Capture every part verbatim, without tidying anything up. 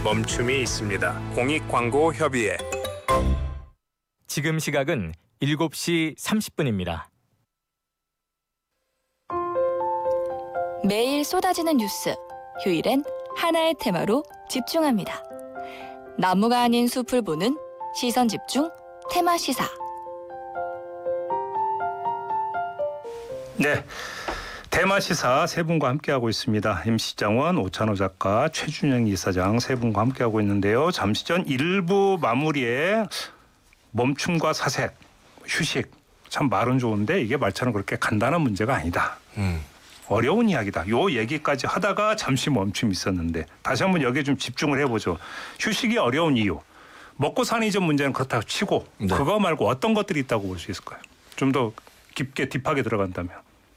멈춤이 있습니다. 공익광고협의회. 지금 시각은 일곱 시 삼십 분입니다. 매일 쏟아지는 뉴스, 휴일엔 하나의 테마로 집중합니다. 나무가 아닌 숲을 보는 시선집중 테마시사. 네, 테마시사 세 분과 함께하고 있습니다. 엠씨 장원, 오찬호 작가, 최준영 이사장 세 분과 함께하고 있는데요. 잠시 전 일 부 마무리에 멈춤과 사색, 휴식, 참 말은 좋은데 이게 말처럼 그렇게 간단한 문제가 아니다. 음. 어려운 이야기다. 요 얘기까지 하다가 잠시 멈춤이 있었는데 다시 한번 여기에 좀 집중을 해보죠. 휴식이 어려운 이유. 먹고 사는 이전 문제는 그렇다고 치고 네. 그거 말고 어떤 것들이 있다고 볼 수 있을까요? 좀 더 깊게 딥하게 들어간다면.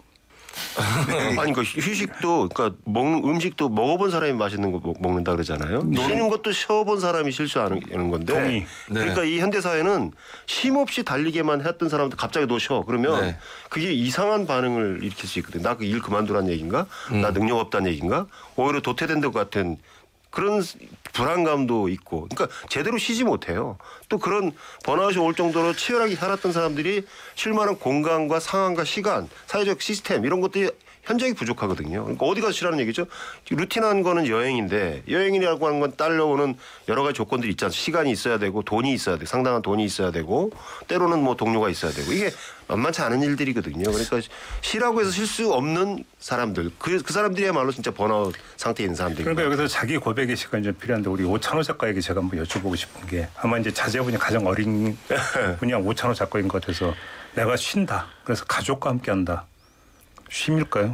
아니 그러니까 휴식도 그러니까 먹 음식도 먹어본 사람이 맛있는 거 먹는다 그러잖아요. 네. 쉬는 것도 쉬어본 사람이 실수하는 건데. 동의. 그러니까 네. 이 현대 사회는 쉼 없이 달리기만 했던 사람들 갑자기 너 쉬어. 그러면 네. 그게 이상한 반응을 일으킬 수 있거든. 나 그 일 그만두라는 얘기인가? 음. 나 능력 없다는 얘기인가? 오히려 도태된 것 같은 그런 불안감도 있고. 그러니까 제대로 쉬지 못해요. 또 그런 번아웃이 올 정도로 치열하게 살았던 사람들이 쉴 만한 공간과 상황과 시간, 사회적 시스템 이런 것들이 현저히 부족하거든요. 그러니까 어디 가서 쉬라는 얘기죠. 루틴한 거는 여행인데 여행이라고 하는 건 따르려오는 여러 가지 조건들이 있잖아요. 시간이 있어야 되고 돈이 있어야 되고 상당한 돈이 있어야 되고 때로는 뭐 동료가 있어야 되고 이게 만만치 않은 일들이거든요. 그러니까 쉬라고 해서 쉴 수 없는 사람들 그, 그 사람들이야말로 진짜 번아웃 상태에 있는 사람들이 그러니까 여기서 자기 고백의 시간이 좀 필요한데 우리 오찬호 작가에게 제가 한번 여쭤보고 싶은 게 아마 이제 자제분이 가장 어린 분이 오찬호 작가인 것 같아서 내가 쉰다. 그래서 가족과 함께한다. 쉼일까요?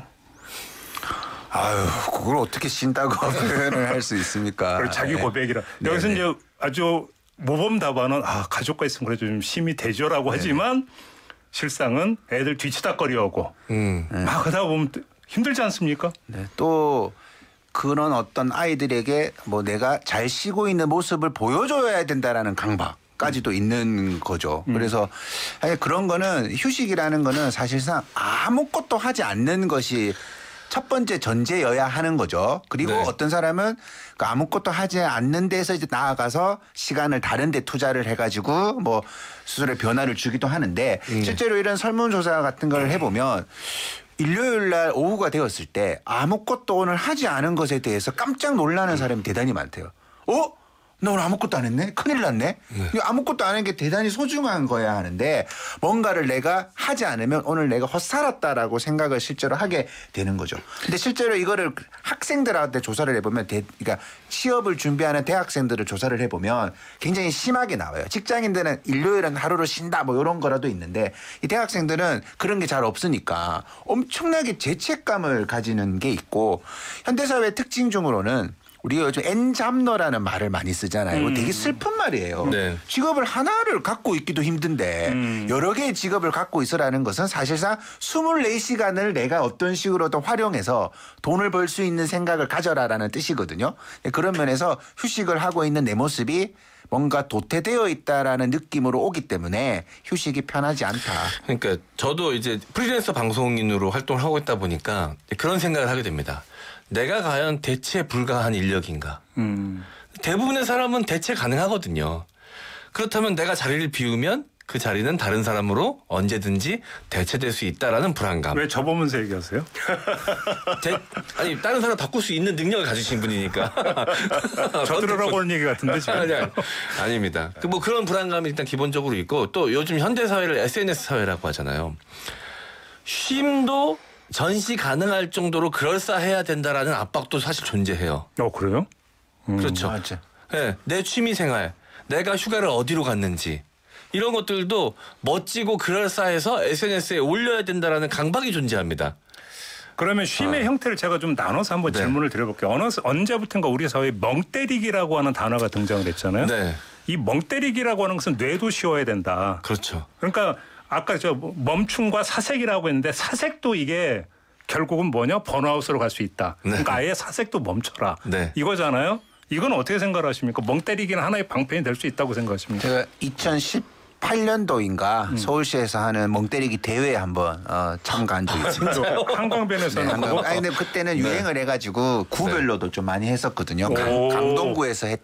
아유, 그걸 어떻게 쉰다고 표현을 할 수 있습니까? 자기 고백이라. 네. 여기서 네. 이제 아주 모범 답안은 아 가족과 있으면 그래도 좀 쉼이 되죠라고 네. 하지만 실상은 애들 뒤치다거리하고 음. 막 하다 보면 힘들지 않습니까? 네. 또 그런 어떤 아이들에게 뭐 내가 잘 쉬고 있는 모습을 보여줘야 된다라는 강박. 까지도 있는 거죠. 음. 그래서 그런 거는 휴식이라는 거는 사실상 아무것도 하지 않는 것이 첫 번째 전제여야 하는 거죠. 그리고 네. 어떤 사람은 아무것도 하지 않는 데서 이제 나아가서 시간을 다른 데 투자를 해가지고 뭐 스스로의 변화를 주기도 하는데 음. 실제로 이런 설문조사 같은 걸 해보면 일요일 날 오후가 되었을 때 아무것도 오늘 하지 않은 것에 대해서 깜짝 놀라는 사람이 대단히 많대요. 어? 너 오늘 아무것도 안 했네? 큰일 났네? 네. 아무것도 안 한 게 대단히 소중한 거야 하는데 뭔가를 내가 하지 않으면 오늘 내가 헛살았다라고 생각을 실제로 하게 되는 거죠. 근데 실제로 이거를 학생들한테 조사를 해보면 대, 그러니까 취업을 준비하는 대학생들을 조사를 해보면 굉장히 심하게 나와요. 직장인들은 일요일은 하루를 쉰다 뭐 이런 거라도 있는데 이 대학생들은 그런 게 잘 없으니까 엄청나게 죄책감을 가지는 게 있고 현대사회 특징 중으로는 우리가 요즘 엔잡너라는 말을 많이 쓰잖아요. 이거 음. 되게 슬픈 말이에요. 네. 직업을 하나를 갖고 있기도 힘든데 음. 여러 개의 직업을 갖고 있으라는 것은 사실상 스물네 시간을 내가 어떤 식으로든 활용해서 돈을 벌 수 있는 생각을 가져라라는 뜻이거든요. 그런 면에서 휴식을 하고 있는 내 모습이 뭔가 도태되어 있다라는 느낌으로 오기 때문에 휴식이 편하지 않다. 그러니까 저도 이제 프리랜서 방송인으로 활동을 하고 있다 보니까 그런 생각을 하게 됩니다. 내가 과연 대체 불가한 인력인가? 음. 대부분의 사람은 대체 가능하거든요. 그렇다면 내가 자리를 비우면 그 자리는 다른 사람으로 언제든지 대체될 수 있다라는 불안감. 왜 저보면서 얘기하세요? 대, 아니 다른 사람 바꿀 수 있는 능력을 가지신 분이니까. 저 들으라고 하는 얘기 같은데 지금. 아니, 아니, 아닙니다. 그 뭐 그런 불안감이 일단 기본적으로 있고 또 요즘 현대 사회를 에스엔에스 사회라고 하잖아요. 쉼도 전시 가능할 정도로 그럴싸해야 된다라는 압박도 사실 존재해요. 어 그래요? 음, 그렇죠. 맞아. 네, 내 취미 생활, 내가 휴가를 어디로 갔는지 이런 것들도 멋지고 그럴싸해서 에스엔에스에 올려야 된다라는 강박이 존재합니다. 그러면 쉼의 아. 형태를 제가 좀 나눠서 한번 네. 질문을 드려볼게요. 어느 언제부턴가 우리 사회에 멍때리기라고 하는 단어가 등장을 했잖아요. 네. 이 멍때리기라고 하는 것은 뇌도 쉬어야 된다. 그렇죠. 그러니까 아까 저 멈춤과 사색이라고 했는데 사색도 이게 결국은 뭐냐? 번아웃으로 갈 수 있다. 네. 그러니까 아예 사색도 멈춰라. 네. 이거잖아요. 이건 어떻게 생각하십니까? 멍 때리기는 하나의 방편이 될 수 있다고 생각하십니까? 제가 이천십팔 년도인가 음. 서울시에서 하는 멍 때리기 대회에 한번 어, 참가한 적이 있습니다. 한강변에서는. 네, 한강. 아니 근데 그때는 네. 유행을 해가지고 구별로도 네. 좀 많이 했었거든요. 강, 강동구에서 했,